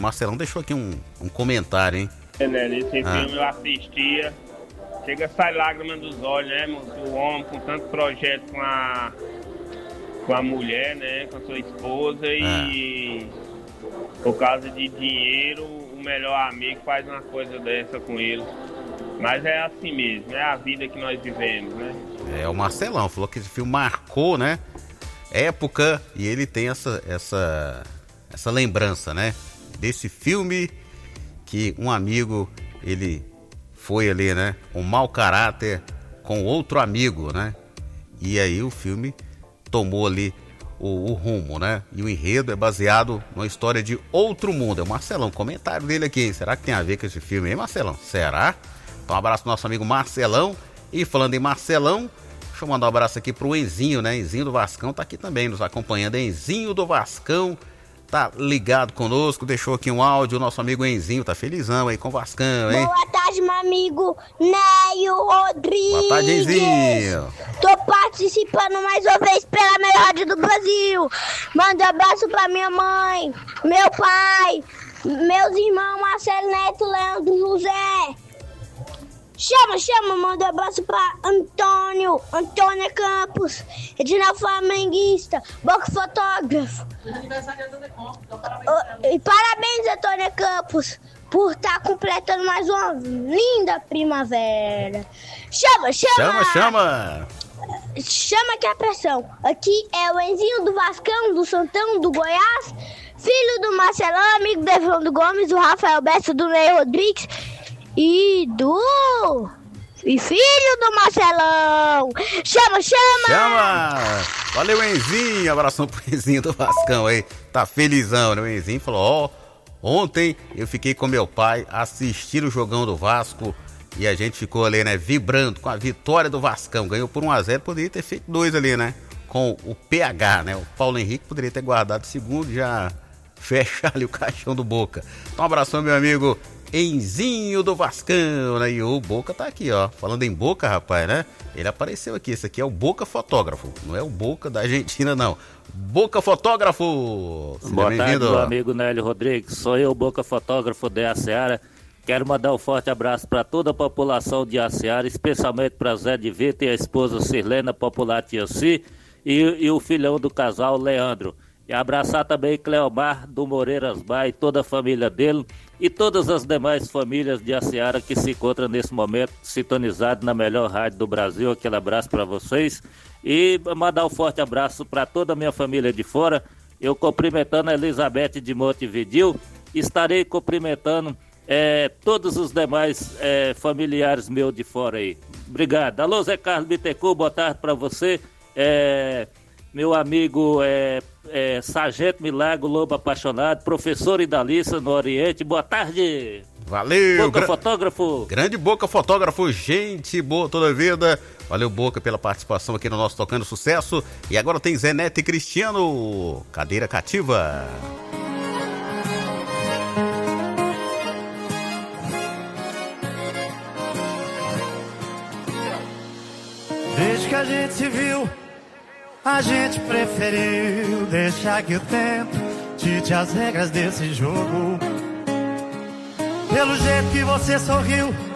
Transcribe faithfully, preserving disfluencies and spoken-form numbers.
Marcelão deixou aqui um, um comentário, hein? É, né? Esse ah. filme eu assistia, chega a sair lágrimas dos olhos, né, moço? O homem com tanto projeto com a, com a mulher, né, com a sua esposa e ah. por causa de dinheiro, o melhor amigo faz uma coisa dessa com ele. Mas é assim mesmo, é a vida que nós vivemos, né? É, o Marcelão falou que esse filme marcou, né, época, e ele tem essa, essa, essa lembrança, né, desse filme que um amigo, ele foi ali, né, um mau caráter com outro amigo, né, e aí o filme tomou ali o, o rumo, né, e o enredo é baseado numa história de outro mundo. É o Marcelão, comentário dele aqui, hein? Será que tem a ver com esse filme, hein, Marcelão? Será? Então um abraço pro nosso amigo Marcelão. E falando em Marcelão, deixa eu mandar um abraço aqui pro Enzinho, né? Enzinho do Vascão tá aqui também nos acompanhando. Enzinho do Vascão tá ligado conosco, deixou aqui um áudio. O nosso amigo Enzinho tá felizão aí com o Vascão, hein? Boa tarde, meu amigo Neio Rodrigues. Boa tarde, Enzinho. Tô participando mais uma vez pela melhor rádio do Brasil. Manda um abraço pra minha mãe, meu pai, meus irmãos Marcelo Neto, Leandro José. Chama, chama, manda um abraço pra Antônio, Antônia Campos, Edinal Flamenguista, Boca Fotógrafo. E parabéns, Antônia Campos, por estar tá completando mais uma linda primavera. Chama, chama! Chama, chama! Chama que é a pressão. Aqui é o Enzinho do Vascão, do Santão, do Goiás, filho do Marcelão, amigo do Evandro Gomes, do Rafael Bessa, do Ney Rodrigues. E do... E filho do Marcelão. Chama, chama! Chama! Valeu, Enzinho. Abração pro Enzinho do Vascão aí. Tá felizão, né? O Enzinho falou, ó, ontem eu fiquei com meu pai assistindo o jogão do Vasco e a gente ficou ali, né, vibrando com a vitória do Vascão. Ganhou por um a zero, poderia ter feito dois ali, né? Com o P H, né? O Paulo Henrique poderia ter guardado o segundo e já fechar ali o caixão do Boca. Então, um abração, meu amigo Enzinho do Vascão, né? E o Boca tá aqui, ó. Falando em Boca, rapaz, né? Ele apareceu aqui. Esse aqui é o Boca Fotógrafo. Não é o Boca da Argentina, não. Boca Fotógrafo! Seja Boa tarde, meu amigo Nélio Rodrigues. Sou eu, Boca Fotógrafo de Aceara. Quero mandar um forte abraço para toda a população de Aceara, especialmente para Zé de Vita e a esposa Sirlena, popular Tia Si, e, e o filhão do casal, Leandro. E abraçar também Cleomar do Moreiras Bar e toda a família dele e todas as demais famílias de Aceara que se encontram nesse momento sintonizados na melhor rádio do Brasil. Aquele abraço para vocês e mandar um forte abraço para toda a minha família de fora. Eu cumprimentando a Elizabeth de Montevidil, estarei cumprimentando é, todos os demais é, familiares meus de fora aí. Obrigado. Alô, Zé Carlos Bittencourt, boa tarde para você. É... Meu amigo é, é, Sargento Milagro Lobo Apaixonado, professor Idalissa no Oriente, boa tarde. Valeu. Boca gra- Fotógrafo. Grande Boca Fotógrafo, gente boa toda a vida. Valeu, Boca, pela participação aqui no nosso Tocando Sucesso. E agora tem Zé Neto e Cristiano, Cadeira Cativa. Desde que a gente se viu, a gente preferiu deixar que o tempo dite as regras desse jogo. Pelo jeito que você sorriu,